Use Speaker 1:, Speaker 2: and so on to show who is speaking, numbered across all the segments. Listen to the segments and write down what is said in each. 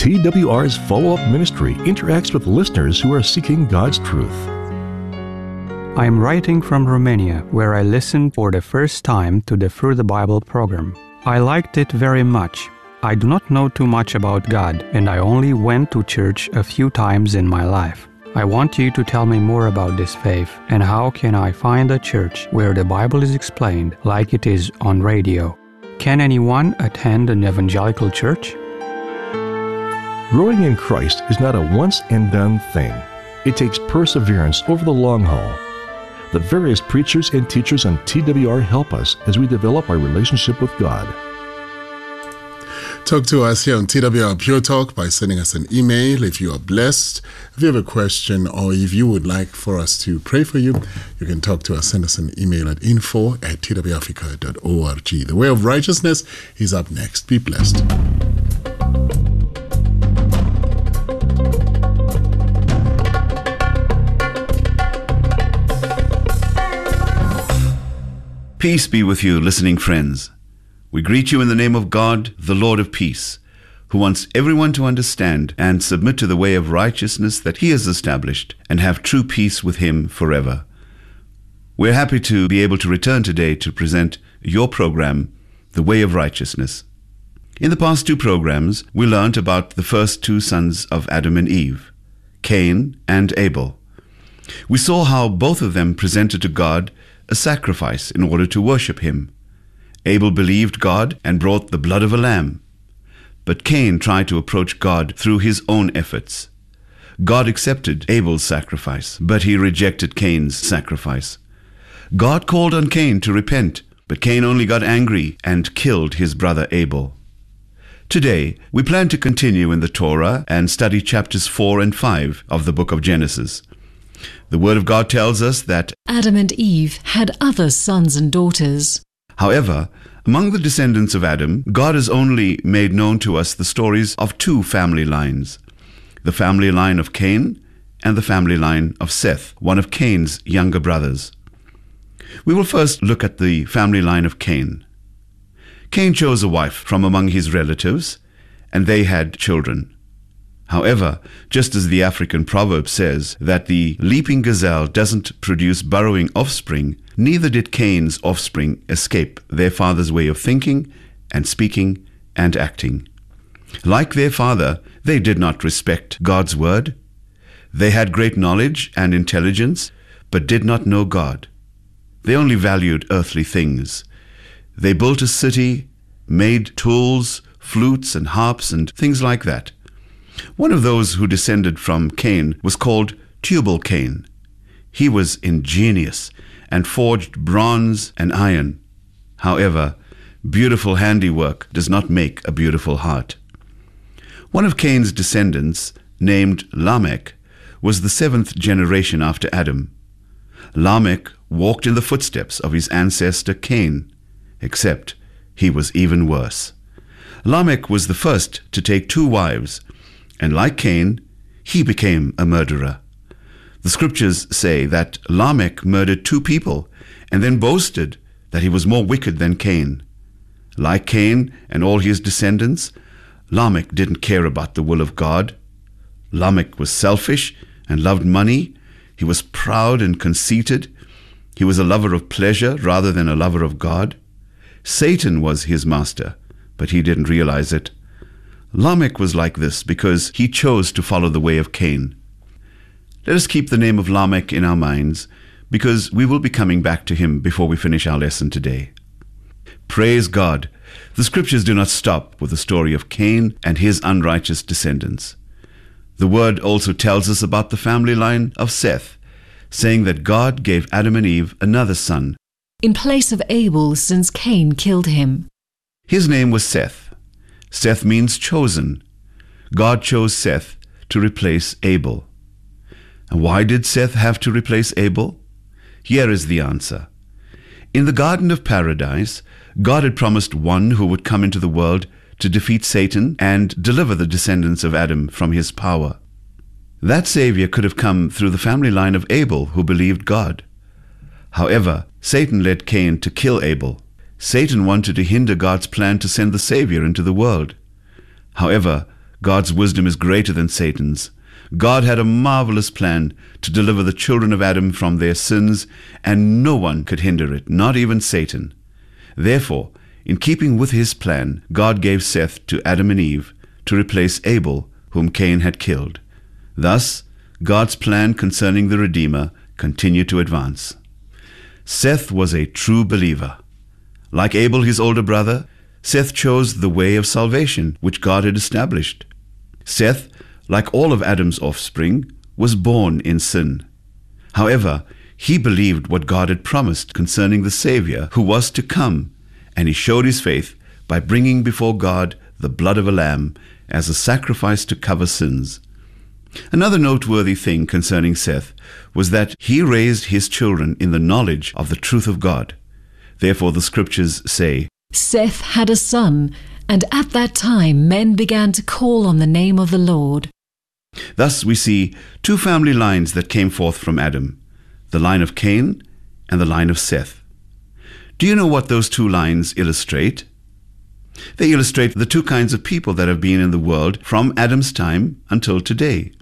Speaker 1: TWR's follow-up ministry interacts with listeners who are seeking God's truth.
Speaker 2: I am writing from Romania, where I listened for the first time to the Through the Bible program. I liked it very much. I do not know too much about God, and I only went to church a few times in my life. I want you to tell me more about this faith, and how can I find a church where the Bible is explained like it is on radio? Can anyone attend an evangelical church?
Speaker 1: Growing in Christ is not a once-and-done thing. It takes perseverance over the long haul. The various preachers and teachers on TWR help us as we develop our relationship with God.
Speaker 3: Talk to us here on TWR Pure Talk by sending us an email if you are blessed. If you have a question or if you would like for us to pray for you, you can talk to us. Send us an email at info@twrafrica.org. The Way of Righteousness is up next. Be blessed.
Speaker 4: Peace be with you, listening friends. We greet you in the name of God, the Lord of peace, who wants everyone to understand and submit to the way of righteousness that He has established and have true peace with Him forever. We're happy to be able to return today to present your program, The Way of Righteousness. In the past two programs, we learnt about the first two sons of Adam and Eve, Cain and Abel. We saw how both of them presented to God a sacrifice in order to worship Him. Abel believed God and brought the blood of a lamb. But Cain tried to approach God through his own efforts. God accepted Abel's sacrifice, but He rejected Cain's sacrifice. God called on Cain to repent, but Cain only got angry and killed his brother Abel. Today, we plan to continue in the Torah and study chapters 4 and 5 of the book of Genesis. The Word of God tells us that
Speaker 5: Adam and Eve had other sons and daughters.
Speaker 4: However, among the descendants of Adam, God has only made known to us the stories of two family lines, the family line of Cain and the family line of Seth, one of Cain's younger brothers. We will first look at the family line of Cain. Cain chose a wife from among his relatives, and they had children. However, just as the African proverb says that the leaping gazelle doesn't produce burrowing offspring, neither did Cain's offspring escape their father's way of thinking and speaking and acting. Like their father, they did not respect God's word. They had great knowledge and intelligence, but did not know God. They only valued earthly things. They built a city, made tools, flutes and harps and things like that. One of those who descended from Cain was called Tubal-Cain. He was ingenious and forged bronze and iron. However, beautiful handiwork does not make a beautiful heart. One of Cain's descendants, named Lamech, was the 7th generation after Adam. Lamech walked in the footsteps of his ancestor Cain, except he was even worse. Lamech was the first to take 2 wives, and like Cain, he became a murderer. The scriptures say that Lamech murdered 2 people and then boasted that he was more wicked than Cain. Like Cain and all his descendants, Lamech didn't care about the will of God. Lamech was selfish and loved money. He was proud and conceited. He was a lover of pleasure rather than a lover of God. Satan was his master, but he didn't realize it. Lamech was like this because he chose to follow the way of Cain. Let us keep the name of Lamech in our minds, because we will be coming back to him before we finish our lesson today. Praise God! The scriptures do not stop with the story of Cain and his unrighteous descendants. The word also tells us about the family line of Seth, saying that God gave Adam and Eve another son,
Speaker 5: in place of Abel, since Cain killed him.
Speaker 4: His name was Seth. Seth means chosen. God chose Seth to replace Abel. And why did Seth have to replace Abel? Here is the answer. In the Garden of Paradise, God had promised one who would come into the world to defeat Satan and deliver the descendants of Adam from his power. That Savior could have come through the family line of Abel, who believed God. However, Satan led Cain to kill Abel. Satan wanted to hinder God's plan to send the Savior into the world. However, God's wisdom is greater than Satan's. God had a marvelous plan to deliver the children of Adam from their sins, and no one could hinder it, not even Satan. Therefore, in keeping with his plan, God gave Seth to Adam and Eve to replace Abel, whom Cain had killed. Thus, God's plan concerning the Redeemer continued to advance. Seth was a true believer. Like Abel, his older brother, Seth chose the way of salvation which God had established. Seth, like all of Adam's offspring, was born in sin. However, he believed what God had promised concerning the Savior who was to come, and he showed his faith by bringing before God the blood of a lamb as a sacrifice to cover sins. Another noteworthy thing concerning Seth was that he raised his children in the knowledge of the truth of God. Therefore the scriptures say,
Speaker 5: Seth had a son, and at that time men began to call on the name of the Lord.
Speaker 4: Thus we see two family lines that came forth from Adam, the line of Cain and the line of Seth. Do you know what those two lines illustrate? They illustrate the two kinds of people that have been in the world from Adam's time until today.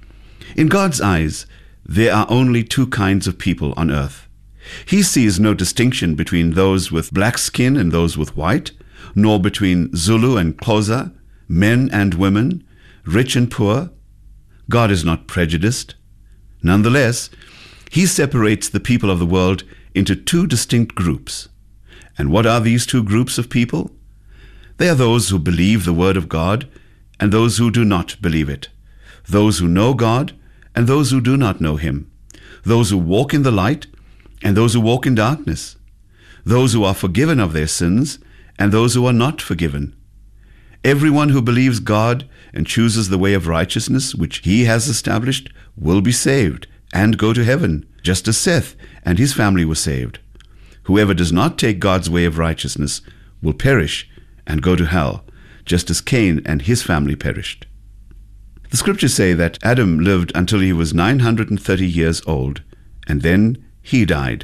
Speaker 4: In God's eyes, there are only two kinds of people on earth. He sees no distinction between those with black skin and those with white, nor between Zulu and Xhosa, men and women, rich and poor. God is not prejudiced. Nonetheless, he separates the people of the world into two distinct groups. And what are these two groups of people? They are those who believe the word of God and those who do not believe it, those who know God and those who do not know him, those who walk in the light and those who walk in darkness, those who are forgiven of their sins and those who are not forgiven. Everyone who believes God and chooses the way of righteousness which he has established will be saved and go to heaven, just as Seth and his family were saved. Whoever does not take God's way of righteousness will perish and go to hell, just as Cain and his family perished. The scriptures say that Adam lived until he was 930 years old, and then he died.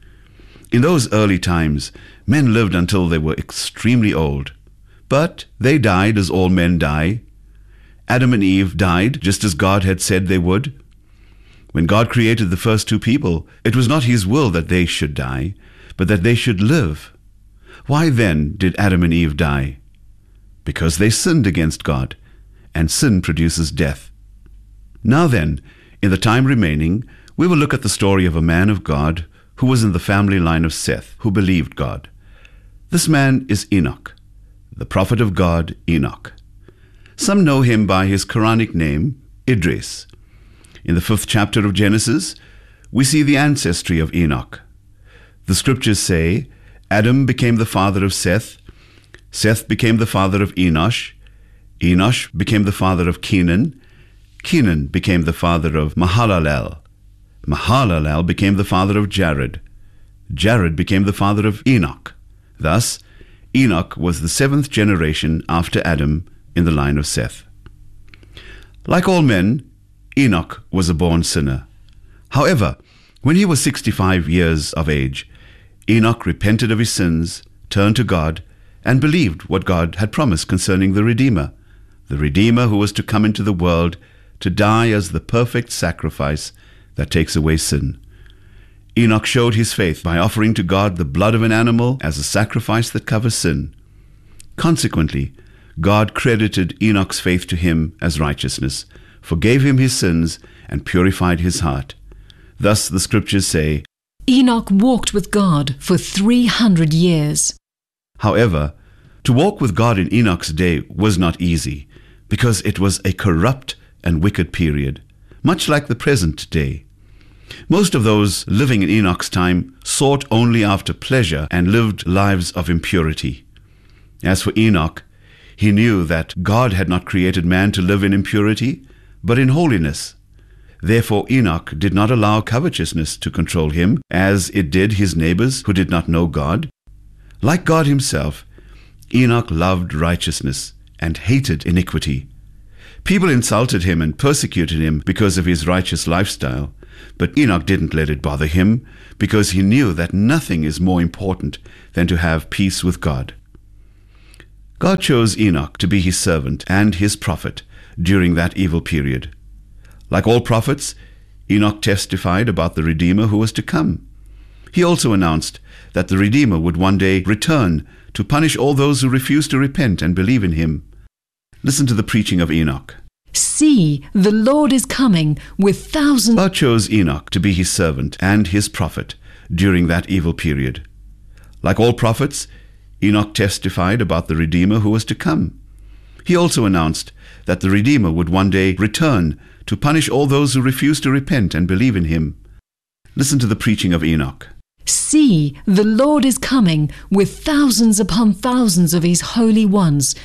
Speaker 4: In those early times, men lived until they were extremely old, but they died as all men die. Adam and Eve died just as God had said they would. When God created the first two people, it was not his will that they should die, but that they should live. Why then did Adam and Eve die? Because they sinned against God, and sin produces death. Now then, in the time remaining, we will look at the story of a man of God who was in the family line of Seth, who believed God. This man is Enoch, the prophet of God, Enoch. Some know him by his Quranic name, Idris. In the 5th chapter of Genesis, we see the ancestry of Enoch. The scriptures say, Adam became the father of Seth, Seth became the father of Enosh, Enosh became the father of Kenan, Kenan became the father of Mahalalel, Mahalalel became the father of Jared, Jared became the father of Enoch. Thus, Enoch was the 7th generation after Adam in the line of Seth. Like all men, Enoch was a born sinner. However, when he was 65 years of age, Enoch repented of his sins, turned to God, and believed what God had promised concerning the Redeemer who was to come into the world to die as the perfect sacrifice that takes away sin. Enoch showed his faith by offering to God the blood of an animal as a sacrifice that covers sin. Consequently, God credited Enoch's faith to him as righteousness, forgave him his sins, and purified his heart. Thus the scriptures say,
Speaker 5: Enoch walked with God for 300 years.
Speaker 4: However, to walk with God in Enoch's day was not easy, because it was a corrupt and wicked period, much like the present day. Most of those living in Enoch's time sought only after pleasure and lived lives of impurity. As for Enoch, he knew that God had not created man to live in impurity, but in holiness. Therefore Enoch did not allow covetousness to control him, as it did his neighbors who did not know God. Like God himself, Enoch loved righteousness and hated iniquity. People insulted him and persecuted him because of his righteous lifestyle, but Enoch didn't let it bother him, because he knew that nothing is more important than to have peace with God. God chose Enoch to be his servant and his prophet, during that evil period. Like all prophets, Enoch testified about the Redeemer who was to come. He also announced that the Redeemer would one day return to punish all those who refuse to repent and believe in him. Listen to the preaching of Enoch.
Speaker 5: See, the Lord is coming with thousands.
Speaker 4: God chose Enoch to be his servant and his prophet during that evil period. Like all prophets, Enoch testified about the Redeemer who was to come. He also announced that the Redeemer would one day return to punish all those who refuse to repent and believe in him. Listen to the preaching of Enoch.
Speaker 5: See, the Lord is coming with thousands upon thousands of his holy ones